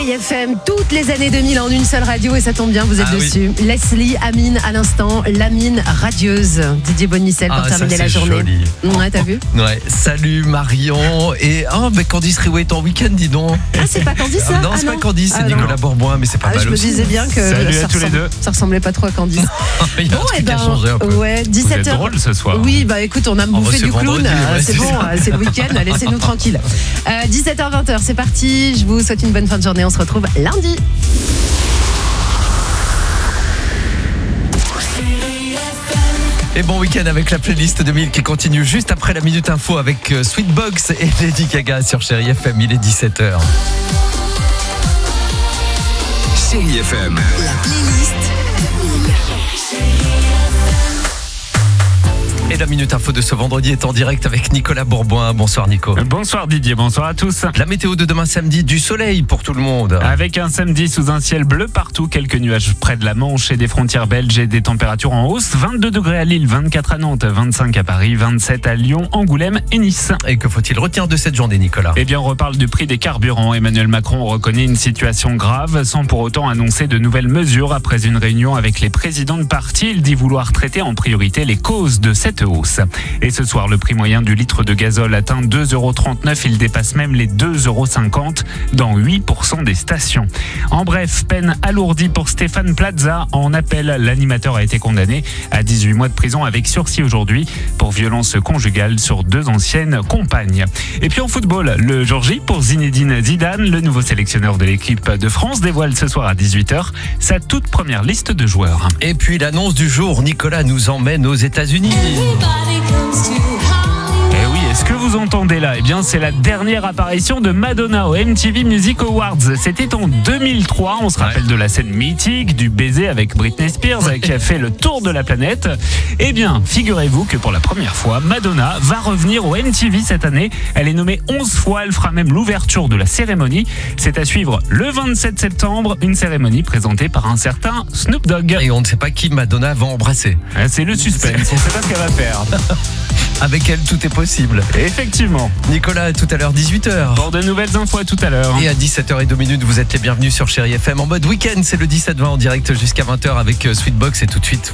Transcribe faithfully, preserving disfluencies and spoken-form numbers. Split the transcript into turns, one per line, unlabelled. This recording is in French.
F M, toutes les années deux mille en une seule radio et ça tombe bien, vous êtes
ah,
dessus.
Oui.
Leslie, Amine à l'instant, Lamine radieuse. Didier Bonicel pour
ah,
terminer
ça,
la journée.
Joli.
Ouais, t'as vu?
Ouais. Salut Marion. Et oh, mais Candice Riouet est en week-end, dis donc.
Ah, c'est pas Candice ça?
Non,
ah,
c'est
non.
pas Candice, c'est
ah,
Nicolas Bourboin, mais c'est pas
ah,
mal
je
aussi.
me disais bien que
Salut
ça,
à tous les
ressemble,
deux.
ça ressemblait pas trop à Candice.
Il y a un
Bon,
truc
eh ben,
qui a changé un peu.
Ouais,
Vous
dix-sept
êtes
heures.
drôle ce soir.
Oui, bah écoute, on a
Oh,
bouffé
c'est
du clown.
vendredi,
euh,
ouais,
c'est
c'est
bon,
ça.
euh, c'est le week-end, laissez-nous tranquilles. Euh, dix-sept heures vingt, c'est parti. Je vous souhaite une bonne fin de journée. On se retrouve lundi.
Et bon week-end avec la playlist deux mille qui continue juste après la Minute Info avec Sweetbox et Lady Gaga sur Chérie F M. Il est dix-sept heures.
Chérie F M.
La playlist deux mille.
Et la Minute Info de ce vendredi est en direct avec Nicolas Bourboin. Bonsoir Nico.
Bonsoir Didier, bonsoir à tous.
La météo de demain samedi, du soleil pour tout le monde.
Avec un samedi sous un ciel bleu partout, quelques nuages près de la Manche et des frontières belges et des températures en hausse. vingt-deux degrés à Lille, vingt-quatre à Nantes, vingt-cinq à Paris, vingt-sept à Lyon, Angoulême et Nice.
Et que faut-il retenir de cette journée, Nicolas?
Eh bien, on reparle du prix des carburants. Emmanuel Macron reconnaît une situation grave sans pour autant annoncer de nouvelles mesures. Après une réunion avec les présidents de partis, il dit vouloir traiter en priorité les causes de cette hausse. Et ce soir, le prix moyen du litre de gazole atteint deux euros trente-neuf. Il dépasse même les deux euros cinquante dans huit pour cent des stations. En bref, peine alourdie pour Stéphane Plaza. En appel, l'animateur a été condamné à dix-huit mois de prison avec sursis aujourd'hui pour violence conjugale sur deux anciennes compagnes. Et puis en football, le jour J pour Zinedine Zidane, le nouveau sélectionneur de l'équipe de France, dévoile ce soir à dix-huit heures sa toute première liste de joueurs.
Et puis l'annonce du jour, Nicolas nous emmène aux États-Unis.
Eh oui, est-ce que vous entendez là? Eh bien, c'est la dernière apparition de Madonna au M T V Music Awards. C'était en deux mille trois. On se rappelle ouais. de la scène mythique du baiser avec Britney Spears ouais. qui a fait le tour de la planète. Eh bien, figurez-vous que pour la première fois, Madonna va revenir au M T V cette année. Elle est nommée onze fois. Elle fera même l'ouverture de la cérémonie. C'est à suivre le vingt-sept septembre. Une cérémonie présentée par un certain Snoop Dogg.
Et on ne sait pas qui Madonna va embrasser.
C'est le suspense. On ne sait pas ce qu'elle va faire.
Avec elle, tout est possible.
Effectivement.
Nicolas, tout à l'heure, dix-huit heures.
Pour de nouvelles infos à tout à l'heure.
Et à dix-sept heures zéro deux, vous êtes les bienvenus sur Chérie F M en mode week-end. C'est le dix-sept vingt en direct jusqu'à vingt heures avec Sweetbox et tout de suite.